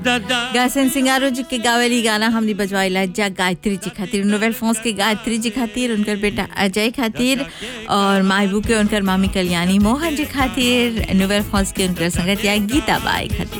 गासन सिंगारो जी के गावेली गाना हमने बजवाइला जा गायत्री जी खातिर नोवेल फोन्स के गायत्री जी खातिर उनकर बेटा अजय खातिर और मायबू के उनकर मामी कल्याणी मोहन जी खातिर नोवेल फोन्स के उनकर संगत या गीता बाई खातिर